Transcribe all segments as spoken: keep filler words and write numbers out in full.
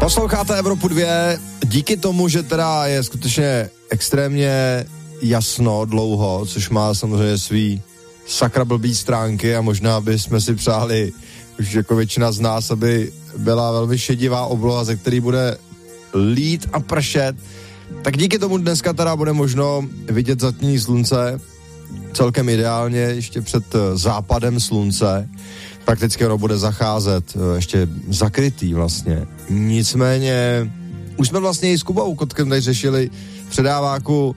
Posloucháte Evropu dvě, díky tomu, že teda je skutečně extrémně jasno dlouho, což má samozřejmě svý sakra blbý stránky a možná by jsme si přáli, už jako většina z nás, aby byla velmi šedivá obloha, ze který bude lít a pršet, tak díky tomu dneska teda bude možno vidět zatmění slunce celkem ideálně ještě před západem slunce. Prakticky ono bude zacházet ještě zakrytý vlastně. Nicméně už jsme vlastně i s Kubou Kotkem tady řešili v předáváku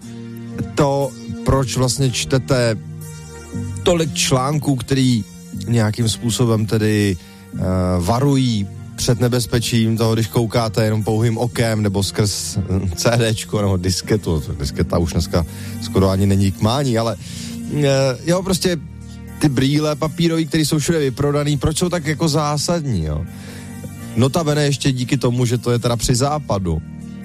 to, proč vlastně čtete tolik článků, který nějakým způsobem tedy uh, varují před nebezpečím toho, když koukáte jenom pouhým okem nebo skrz CDčko nebo disketu. Disketa už dneska skoro ani není k mání, ale uh, jo, prostě ty brýle papírový, které jsou všude vyprodaný, proč jsou tak jako zásadní, jo? Notabene ještě díky tomu, že to je teda při západu.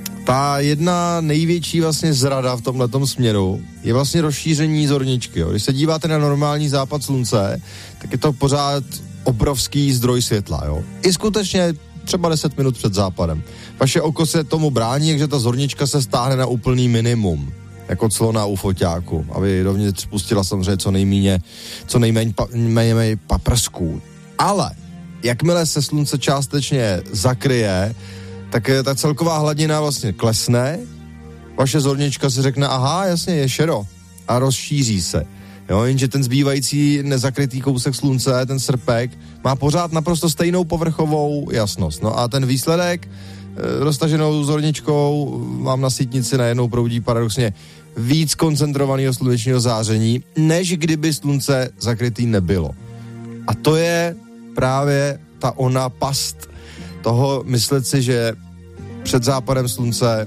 Ta jedna největší vlastně zrada v tomhletom směru je vlastně rozšíření zorničky, jo? Když se díváte na normální západ slunce, tak je to pořád obrovský zdroj světla, jo? I skutečně třeba deset minut před západem. Vaše oko se tomu brání, takže ta zornička se stáhne na úplný minimum, jako clona u foťáku, aby dovnitř spustila samozřejmě co nejméně, co nejméně pa, méně paprsků. Ale jakmile se slunce částečně zakryje, tak ta celková hladina vlastně klesne, vaše zornička si řekne, aha, jasně, je šero a rozšíří se. Jo, jenže ten zbývající nezakrytý kousek slunce, ten srpek, má pořád naprosto stejnou povrchovou jasnost. No a ten výsledek e, roztaženou zorničkou vám na sítnici najednou proudí paradoxně víc koncentrovaného slunečního záření, než kdyby slunce zakrytý nebylo. A to je právě ta ona past toho myslet si, že před západem slunce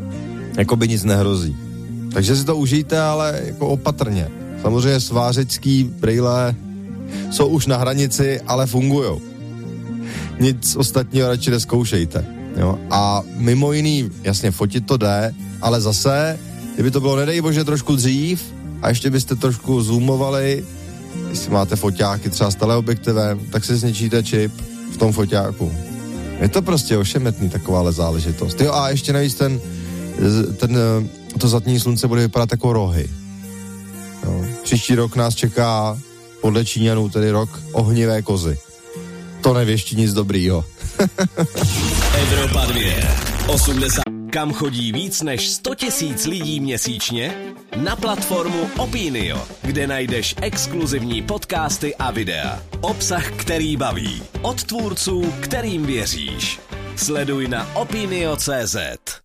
jakoby nic nehrozí. Takže si to užijte, ale jako opatrně. Samozřejmě svářický brýle jsou už na hranici, ale fungujou. Nic ostatního radši neskoušejte. Jo? A mimo jiný, jasně, fotit to jde, ale zase, kdyby to bylo, nedej bože, trošku dřív a ještě byste trošku zoomovali, jestli máte foťáky třeba s teleobjektivem, tak si zničíte čip v tom foťáku. Je to prostě ošemetný takováhle záležitost. Jo, a ještě navíc ten, ten, to zatmění slunce bude vypadat jako rohy. Jo. Příští rok nás čeká podle Číňanů tedy rok ohnivé kozy. To nevěští nic dobrýho. Evropa dvě. osmdesát. Kam chodí víc než sto tisíc lidí měsíčně? Na platformu Opinio, kde najdeš exkluzivní podcasty a videa. Obsah, který baví. Od tvůrců, kterým věříš. Sleduj na opinio tečka cé zet.